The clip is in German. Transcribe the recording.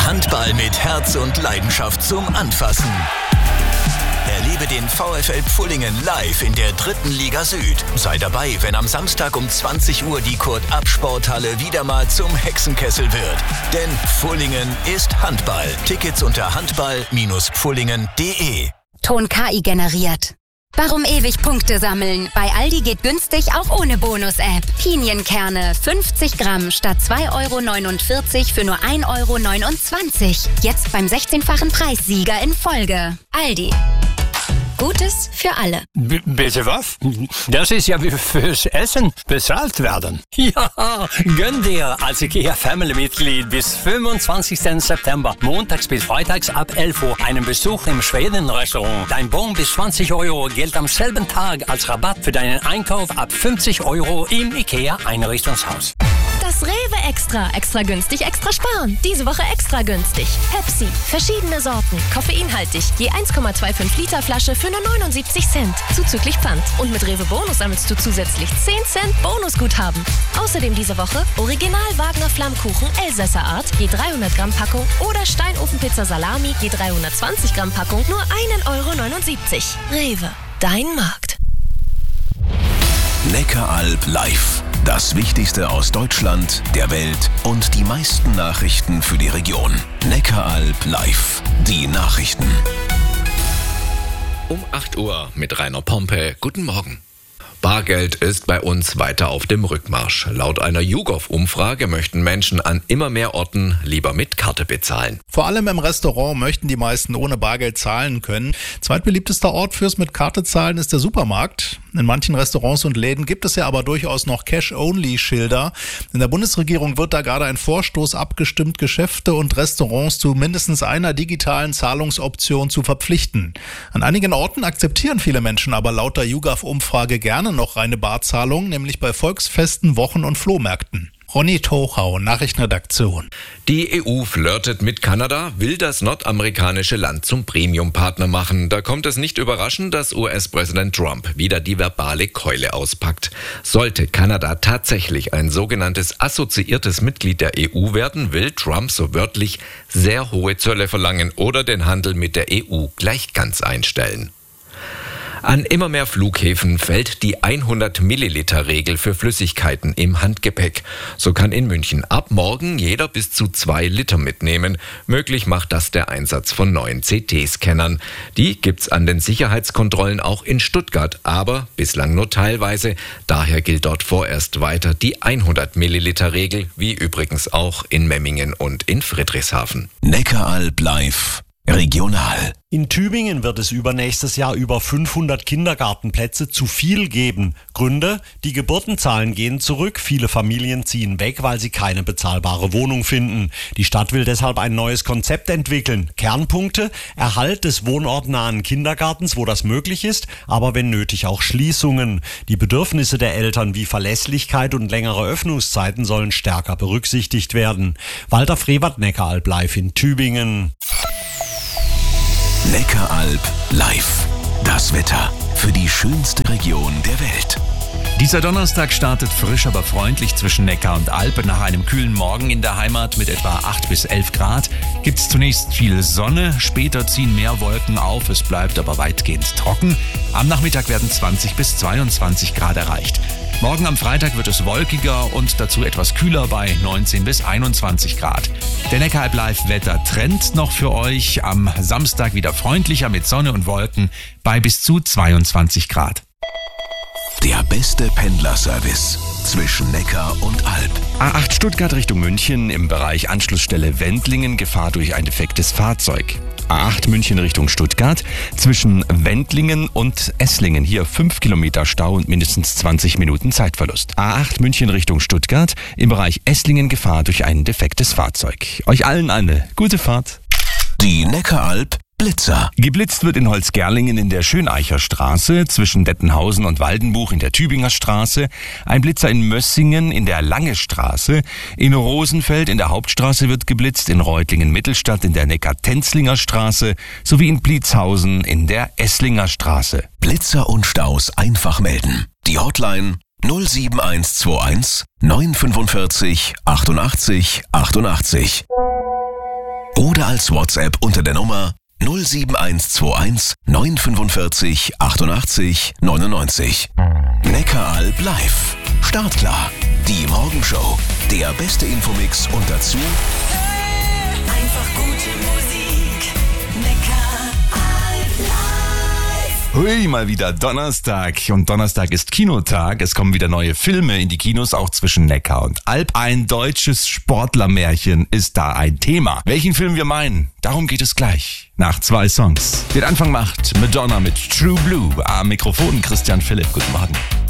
Handball mit Herz und Leidenschaft zum Anfassen. Erlebe den VfL Pfullingen live in der 3. Liga Süd. Sei dabei, wenn am Samstag um 20 Uhr die Kurt-Ab-Sporthalle wieder mal zum Hexenkessel wird. Denn Pfullingen ist Handball. Tickets unter handball-pfullingen.de. Ton KI generiert. Warum ewig Punkte sammeln? Bei Aldi geht günstig auch ohne Bonus-App. Pinienkerne 50 Gramm statt 2,49 € für nur 1,29 €. Jetzt beim 16-fachen Preissieger in Folge. Aldi. Gutes für alle. Bitte was? Das ist ja wie fürs Essen bezahlt werden. Ja, gönn dir als IKEA-Family-Mitglied bis 25. September, montags bis freitags ab 11 Uhr, einen Besuch im Schweden-Restaurant. Dein Bon bis 20 € gilt am selben Tag als Rabatt für deinen Einkauf ab 50 € im IKEA-Einrichtungshaus. Das Rewe Extra. Extra günstig, extra sparen. Diese Woche extra günstig. Pepsi. Verschiedene Sorten. Koffeinhaltig. Je 1,25 Liter Flasche für nur 79 Cent. Zuzüglich Pfand. Und mit Rewe Bonus sammelst du zusätzlich 10 Cent Bonusguthaben. Außerdem diese Woche Original Wagner Flammkuchen Elsässer Art. Je 300 Gramm Packung. Oder Steinofenpizza Salami. Je 320 Gramm Packung. Nur 1,79 €. Rewe. Dein Markt. Neckaralb live. Das Wichtigste aus Deutschland, der Welt und die meisten Nachrichten für die Region. Neckaralb live. Die Nachrichten. Um 8 Uhr mit Rainer Pompe. Guten Morgen. Bargeld ist bei uns weiter auf dem Rückmarsch. Laut einer YouGov-Umfrage möchten Menschen an immer mehr Orten lieber mit Karte bezahlen. Vor allem im Restaurant möchten die meisten ohne Bargeld zahlen können. Zweitbeliebtester Ort fürs mit Karte zahlen ist der Supermarkt. In manchen Restaurants und Läden gibt es ja aber durchaus noch Cash-Only-Schilder. In der Bundesregierung wird da gerade ein Vorstoß abgestimmt, Geschäfte und Restaurants zu mindestens einer digitalen Zahlungsoption zu verpflichten. An einigen Orten akzeptieren viele Menschen aber laut der YouGov-Umfrage gerne noch reine Barzahlung, nämlich bei Volksfesten, Wochen- und Flohmärkten. Ronny Tochau, Nachrichtenredaktion. Die EU flirtet mit Kanada, will das nordamerikanische Land zum Premium-Partner machen. Da kommt es nicht überraschend, dass US-Präsident Trump wieder die verbale Keule auspackt. Sollte Kanada tatsächlich ein sogenanntes assoziiertes Mitglied der EU werden, will Trump so wörtlich sehr hohe Zölle verlangen oder den Handel mit der EU gleich ganz einstellen. An immer mehr Flughäfen fällt die 100-Milliliter-Regel für Flüssigkeiten im Handgepäck. So kann in München ab morgen jeder bis zu 2 Liter mitnehmen. Möglich macht das der Einsatz von neuen CT-Scannern. Die gibt's an den Sicherheitskontrollen auch in Stuttgart, aber bislang nur teilweise. Daher gilt dort vorerst weiter die 100-Milliliter-Regel, wie übrigens auch in Memmingen und in Friedrichshafen. Neckaralb live. Regional. In Tübingen wird es übernächstes Jahr über 500 Kindergartenplätze zu viel geben. Gründe? Die Geburtenzahlen gehen zurück. Viele Familien ziehen weg, weil sie keine bezahlbare Wohnung finden. Die Stadt will deshalb ein neues Konzept entwickeln. Kernpunkte? Erhalt des wohnortnahen Kindergartens, wo das möglich ist, aber wenn nötig auch Schließungen. Die Bedürfnisse der Eltern wie Verlässlichkeit und längere Öffnungszeiten sollen stärker berücksichtigt werden. Walter Frevert, Neckaralb live in Tübingen. Neckaralb live. Das Wetter für die schönste Region der Welt. Dieser Donnerstag startet frisch, aber freundlich zwischen Neckar und Alp. Nach einem kühlen Morgen in der Heimat mit etwa 8 bis 11 Grad gibt es zunächst viel Sonne. Später ziehen mehr Wolken auf, es bleibt aber weitgehend trocken. Am Nachmittag werden 20 bis 22 Grad erreicht. Morgen am Freitag wird es wolkiger und dazu etwas kühler bei 19 bis 21 Grad. Der Neckaralb Live Wettertrend noch für euch. Am Samstag wieder freundlicher mit Sonne und Wolken bei bis zu 22 Grad. Der beste Pendlerservice zwischen Neckar und Alp. A8 Stuttgart Richtung München im Bereich Anschlussstelle Wendlingen, Gefahr durch ein defektes Fahrzeug. A8 München Richtung Stuttgart zwischen Wendlingen und Esslingen. Hier 5 Kilometer Stau und mindestens 20 Minuten Zeitverlust. A8 München Richtung Stuttgart im Bereich Esslingen, Gefahr durch ein defektes Fahrzeug. Euch allen eine gute Fahrt. Die Neckaralb Blitzer. Geblitzt wird in Holzgerlingen in der Schöneicher Straße, zwischen Dettenhausen und Waldenbuch in der Tübinger Straße, ein Blitzer in Mössingen in der Lange Straße, in Rosenfeld in der Hauptstraße wird geblitzt, in Reutlingen-Mittelstadt in der Neckar-Tenzlinger Straße sowie in Bliezhausen in der Esslinger Straße. Blitzer und Staus einfach melden. Die Hotline 07121 945 88 88. oder als WhatsApp unter der Nummer 07121 945 88 99. Neckaralb live. Startklar. Die Morgenshow. Der beste Infomix und dazu einfach gute Musik. Neckaralb live. Hui, mal wieder Donnerstag. Und Donnerstag ist Kinotag. Es kommen wieder neue Filme in die Kinos, auch zwischen Neckar und Alb. Ein deutsches Sportlermärchen ist da ein Thema. Welchen Film wir meinen, darum geht es gleich. Nach 2 Songs. Den Anfang macht Madonna mit True Blue. Am Mikrofon Christian Philipp. Guten Morgen.